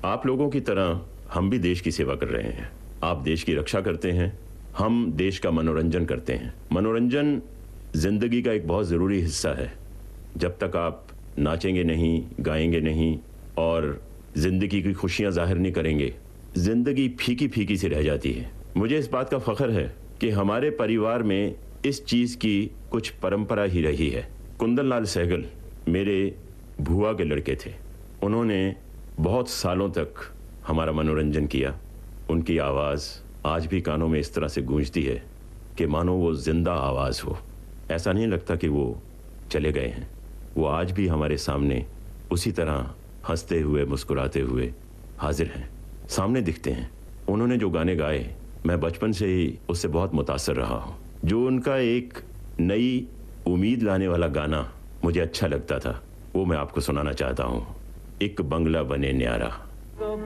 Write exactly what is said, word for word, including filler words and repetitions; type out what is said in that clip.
आप लोगों की तरह हम भी देश की सेवा कर रहे हैं। आप देश की रक्षा करते हैं, हम देश का मनोरंजन करते हैं। मनोरंजन जिंदगी का एक बहुत ज़रूरी हिस्सा है। जब तक आप नाचेंगे नहीं, गाएंगे नहीं और जिंदगी की खुशियां जाहिर नहीं करेंगे, जिंदगी फीकी फीकी सी रह जाती है। मुझे इस बात का फख्र है कि हमारे परिवार में इस चीज़ की कुछ परंपरा ही रही है। कुंदन लाल सहगल मेरे भुआ के लड़के थे। उन्होंने बहुत सालों तक हमारा मनोरंजन किया। उनकी आवाज़ आज भी कानों में इस तरह से गूंजती है कि मानो वो जिंदा आवाज़ हो। ऐसा नहीं लगता कि वो चले गए हैं। वो आज भी हमारे सामने उसी तरह हंसते हुए, मुस्कुराते हुए हाजिर हैं, सामने दिखते हैं। उन्होंने जो गाने गाए, मैं बचपन से ही उससे बहुत मुतासर रहा हूँ। जो उनका एक नई उम्मीद लाने वाला गाना मुझे अच्छा लगता था, वो मैं आपको सुनाना चाहता हूँ। एक बंगला बने न्यारा।